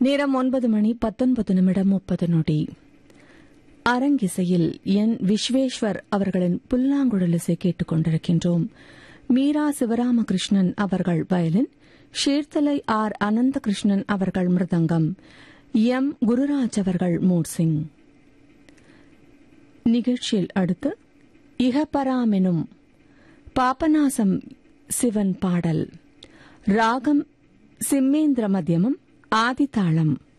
நேரம் 9:19:30 அரங்கிசையில் என் விஸ்வேஸ்வர் அவர்களின் புல்லாங்குழலிசை கேட்டுக் கொண்டிருக்கின்றோம். மீரா சிவராமகிருஷ்ணன் அவர்கள் வயலின், ஷேர்தலை ஆர் அனந்தகிருஷ்ணன் அவர்கள் மிருதங்கம், எம் குருராஜ் அவர்கள் மோர்சிங். நிகழ்ச்சியில் அடுத்து இஹபராமெனும் பாபநாசம் சிவன் பாடல். ராகம் சிம்மேந்திர மத்தியமம், ஆதிதாளம்.